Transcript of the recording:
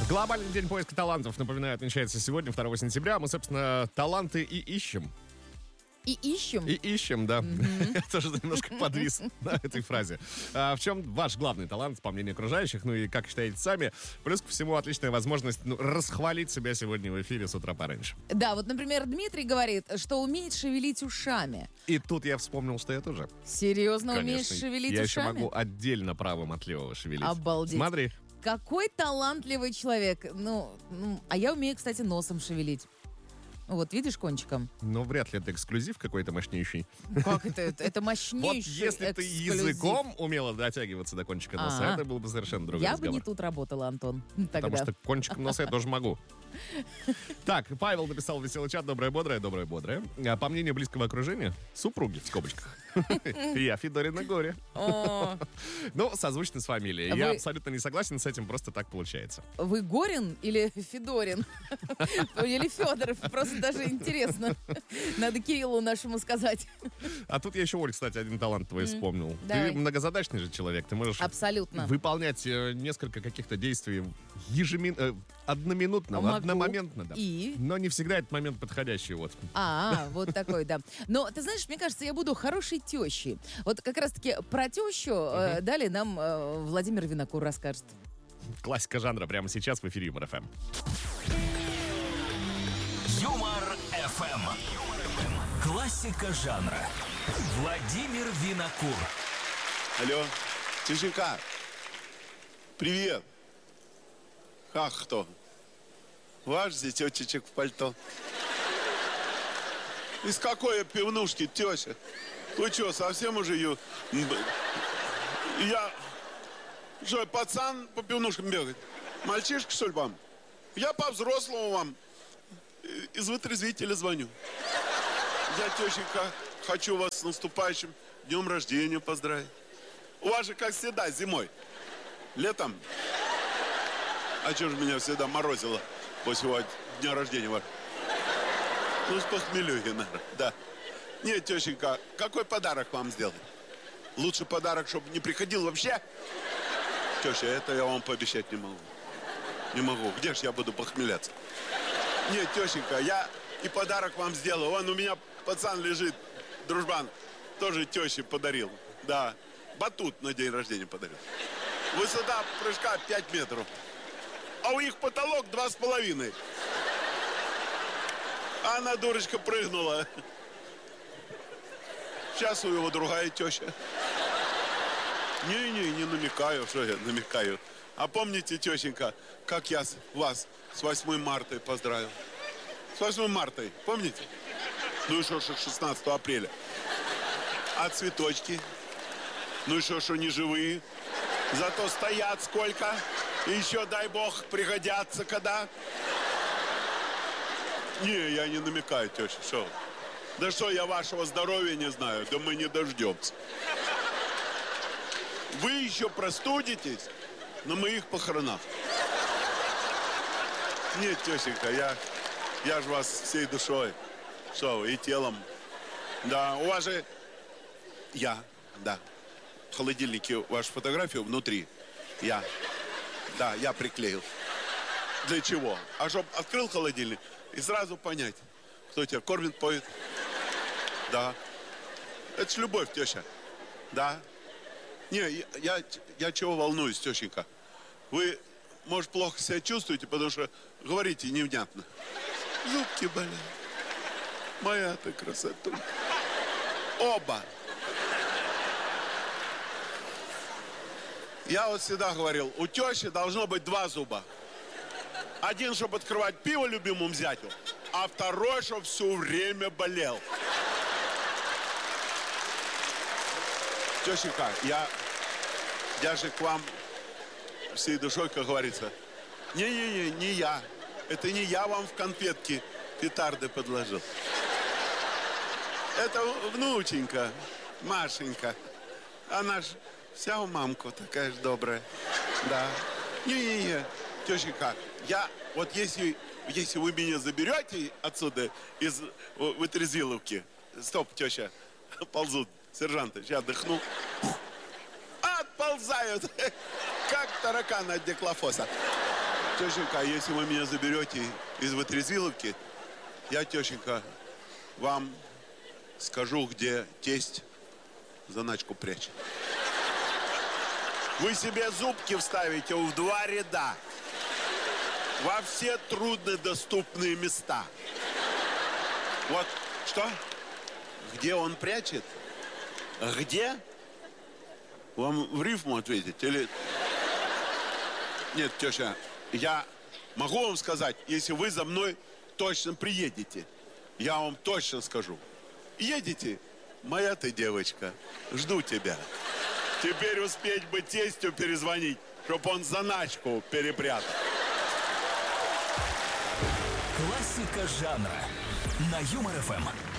Глобальный день поиска талантов, напоминаю, отмечается сегодня, 2 сентября. Мы, собственно, таланты и ищем. И ищем? И ищем, да. Я тоже немножко подвис на этой фразе. В чем ваш главный талант, по мнению окружающих? Ну и как считаете сами? Плюс ко всему отличная возможность расхвалить себя сегодня в эфире с утра пораньше. Да, вот, например, Дмитрий говорит, что умеет шевелить ушами. И тут я вспомнил, что я тоже. Серьезно, умеешь шевелить я ушами? Я еще могу отдельно правым от левого шевелить. Обалдеть. Смотри. Какой талантливый человек. А я умею, кстати, носом шевелить. Вот, видишь, кончиком? Ну, вряд ли это эксклюзив какой-то мощнейший. Как это? Это мощнейший Вот если ты языком умела дотягиваться до кончика носа, это был бы совершенно другой разговор. Я бы не тут работала, Антон, тогда. Потому что кончиком носа я тоже могу. Так, Павел написал веселый чат. Доброе, бодрое, доброе, бодрое. По мнению близкого окружения, супруги, в скобочках. Я Федорина Горе. Ну, созвучно с фамилией. Я абсолютно не согласен с этим, просто так получается. Вы Горин или Федорин? Или Федоров? Просто даже интересно. Надо Кириллу нашему сказать. А тут я еще, Оль, кстати, один талант твой вспомнил. Ты многозадачный же человек. Ты можешь выполнять несколько каких-то действий одноминутно, одномоментно. Да. Но не всегда этот момент подходящий. Вот вот такой, да. Но, ты знаешь, мне кажется, я буду хорошей тещей. Вот как раз-таки про тещу далее нам Владимир Винокур расскажет. Классика жанра прямо сейчас в эфире Юмор ФМ. Юмор ФМ. Классика жанра. Владимир Винокур. Алло, тишенька. Привет. Как кто? Ваш здесь тетечек в пальто. Из какой пивнушки, теща? Вы что, совсем уже ее... Я... Что, пацан по пивнушкам бегает? Мальчишка, что ли, вам? Я по-взрослому вам из вытрезвителя звоню. Я, тещенька, хочу вас с наступающим днем рождения поздравить. У вас же, как всегда, зимой. Летом. А что же меня всегда морозило после дня рождения вашего? Ну, с похмелюги, наверное, да. Нет, тещенька, какой подарок вам сделать? Лучший подарок, чтобы не приходил вообще? Теща, это я вам пообещать не могу. Не могу. Где ж я буду похмеляться? Нет, тещенька, я и подарок вам сделал. Вон у меня пацан лежит, дружбан, тоже теще подарил. Да, батут на день рождения подарил. Высота прыжка 5 метров. А у них потолок 2,5. А она, дурочка, прыгнула. Сейчас у его другая теща. Не намекаю, что я намекаю. А помните, тещенька, как я вас с 8 марта поздравил? С 8 марта, помните? Ну и что 16 апреля? А цветочки? Ну и что не живые? Зато стоят сколько? И еще, дай бог, пригодятся когда? Не, я не намекаю, теща, что? Да что, я вашего здоровья не знаю, да мы не дождемся. Вы еще простудитесь на моих похоронах. Нет, тещенька, я же вас всей душой, что вы, и телом. Да, у вас же... Да. В холодильнике вашу фотографию внутри. Я приклеил. Для чего? А чтоб открыл холодильник и сразу понять, кто тебя кормит, поет. Да. Это ж любовь, теща. Да. Не, я чего волнуюсь, тещенька? Вы, может, плохо себя чувствуете, потому что говорите невнятно. Зубки болят. Моя ты красота. Оба. Я вот всегда говорил, у тещи должно быть 2 зуба. Один, чтобы открывать пиво любимому зятю, а второй, чтобы все время болел. Тещенька, я же к вам всей душой, как говорится. Не я. Это не я вам в конфетки петарды подложил. Это внученька, Машенька. Она ж вся у мамку такая же добрая. Да. Не, тещенька, если вы меня заберете отсюда, из Вытрезвиловки. Стоп, теща, ползут сержанты, сейчас отдохну. Отползают, как тараканы от диклофоса. Тещенька, если вы меня заберете из Вытрезвиловки, я, тещенька, вам скажу, где тесть заначку прячет. Вы себе зубки вставите в 2 ряда. Во все труднодоступные места. Вот, что? Где он прячет? Где? Вам в рифму ответить или... Нет, теща, я могу вам сказать, если вы за мной точно приедете. Я вам точно скажу. Едете? Моя ты девочка. Жду тебя. Теперь успеть бы тестю перезвонить, чтоб он заначку перепрятал. Классика жанра на Юмор ФМ.